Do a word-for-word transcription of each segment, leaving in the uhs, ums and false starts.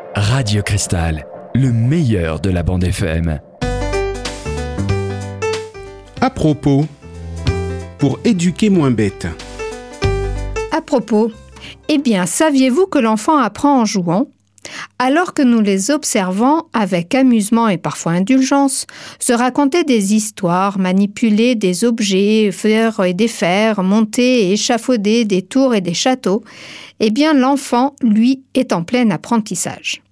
Radio Cristal, le meilleur de la bande F M. À propos, pour éduquer moins bête. À propos, eh bien, saviez-vous que l'enfant apprend en jouant ? Alors que nous les observons avec amusement et parfois indulgence, se raconter des histoires, manipuler des objets, faire et défaire, monter et échafauder des tours et des châteaux, eh bien l'enfant, lui, est en plein apprentissage.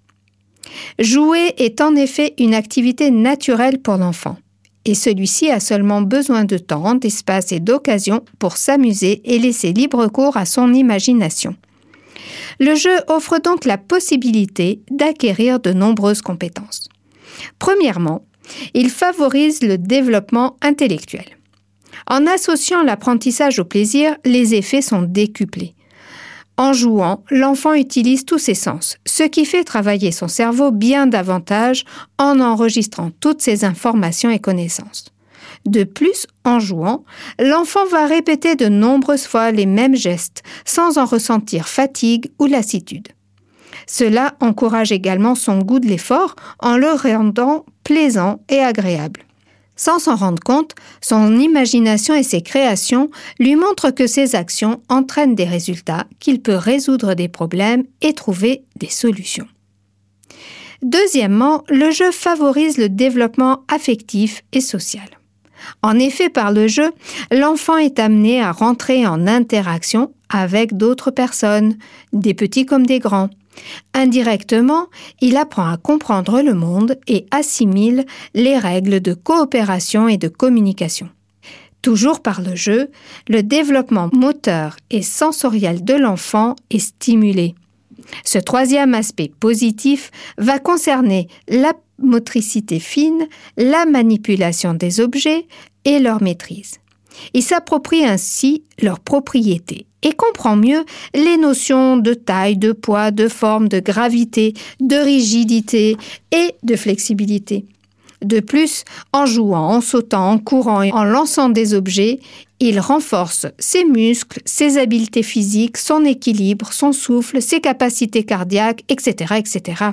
Jouer est en effet une activité naturelle pour l'enfant, et celui-ci a seulement besoin de temps, d'espace et d'occasion pour s'amuser et laisser libre cours à son imagination. Le jeu offre donc la possibilité d'acquérir de nombreuses compétences. Premièrement, il favorise le développement intellectuel. En associant l'apprentissage au plaisir, les effets sont décuplés. En jouant, l'enfant utilise tous ses sens, ce qui fait travailler son cerveau bien davantage en enregistrant toutes ses informations et connaissances. De plus, en jouant, l'enfant va répéter de nombreuses fois les mêmes gestes sans en ressentir fatigue ou lassitude. Cela encourage également son goût de l'effort en le rendant plaisant et agréable. Sans s'en rendre compte, son imagination et ses créations lui montrent que ses actions entraînent des résultats, qu'il peut résoudre des problèmes et trouver des solutions. Deuxièmement, le jeu favorise le développement affectif et social. En effet, par le jeu, l'enfant est amené à rentrer en interaction avec d'autres personnes, des petits comme des grands. Indirectement, il apprend à comprendre le monde et assimile les règles de coopération et de communication. Toujours par le jeu, le développement moteur et sensoriel de l'enfant est stimulé. Ce troisième aspect positif va concerner la motricité fine, la manipulation des objets et leur maîtrise. Il s'approprie ainsi leurs propriétés et comprend mieux les notions de taille, de poids, de forme, de gravité, de rigidité et de flexibilité. De plus, en jouant, en sautant, en courant et en lançant des objets, il renforce ses muscles, ses habiletés physiques, son équilibre, son souffle, ses capacités cardiaques, et cetera, et cetera.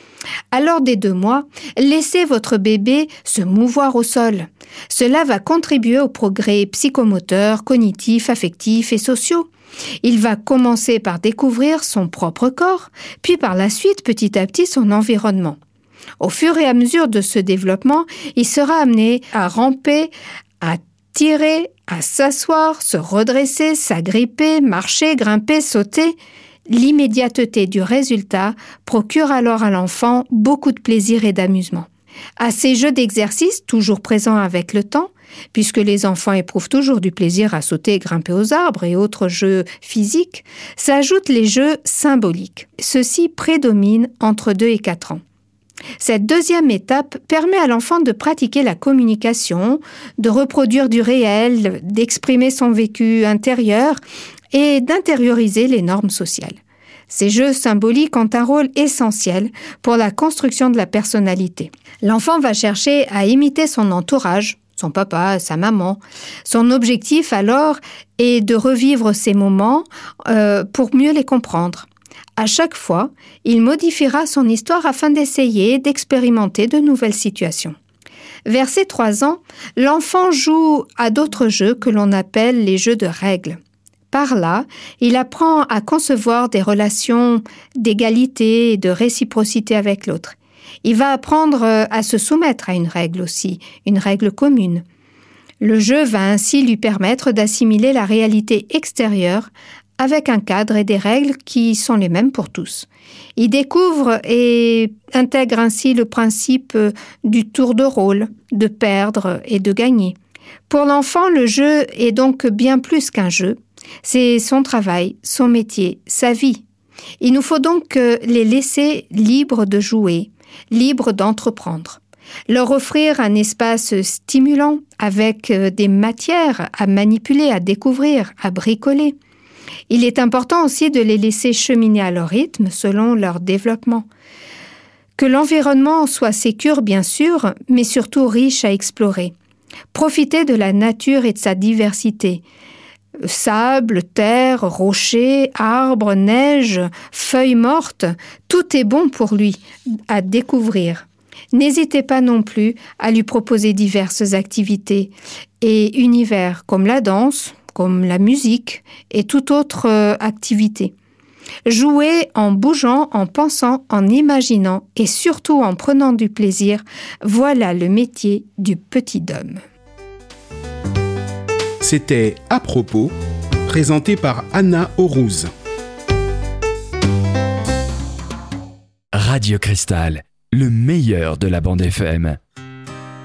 À l'heure des deux mois, laissez votre bébé se mouvoir au sol. Cela va contribuer au progrès psychomoteur, cognitif, affectif et sociaux. Il va commencer par découvrir son propre corps, puis par la suite, petit à petit, son environnement. Au fur et à mesure de ce développement, il sera amené à ramper, à tirer, à s'asseoir, se redresser, s'agripper, marcher, grimper, sauter. L'immédiateté du résultat procure alors à l'enfant beaucoup de plaisir et d'amusement. À ces jeux d'exercice, toujours présents avec le temps, puisque les enfants éprouvent toujours du plaisir à sauter et grimper aux arbres et autres jeux physiques, s'ajoutent les jeux symboliques. Ceux-ci prédominent entre deux et quatre ans. Cette deuxième étape permet à l'enfant de pratiquer la communication, de reproduire du réel, d'exprimer son vécu intérieur et d'intérioriser les normes sociales. Ces jeux symboliques ont un rôle essentiel pour la construction de la personnalité. L'enfant va chercher à imiter son entourage, son papa, sa maman. Son objectif alors est de revivre ces moments euh, pour mieux les comprendre. À chaque fois, il modifiera son histoire afin d'essayer d'expérimenter de nouvelles situations. Vers ses trois ans, l'enfant joue à d'autres jeux que l'on appelle les jeux de règles. Par là, il apprend à concevoir des relations d'égalité et de réciprocité avec l'autre. Il va apprendre à se soumettre à une règle aussi, une règle commune. Le jeu va ainsi lui permettre d'assimiler la réalité extérieure avec un cadre et des règles qui sont les mêmes pour tous. Il découvre et intègre ainsi le principe du tour de rôle, de perdre et de gagner. Pour l'enfant, le jeu est donc bien plus qu'un jeu. C'est son travail, son métier, sa vie. Il nous faut donc les laisser libres de jouer, libres d'entreprendre. Leur offrir un espace stimulant avec des matières à manipuler, à découvrir, à bricoler. Il est important aussi de les laisser cheminer à leur rythme selon leur développement. Que l'environnement soit sécure, bien sûr, mais surtout riche à explorer. Profiter de la nature et de sa diversité. Sable, terre, rochers, arbres, neige, feuilles mortes, tout est bon pour lui à découvrir. N'hésitez pas non plus à lui proposer diverses activités et univers comme la danse, comme la musique et toute autre euh, activité. Jouer en bougeant, en pensant, en imaginant et surtout en prenant du plaisir, voilà le métier du petit homme. C'était À propos, présenté par Anna Aurouz. Radio Cristal, le meilleur de la bande F M.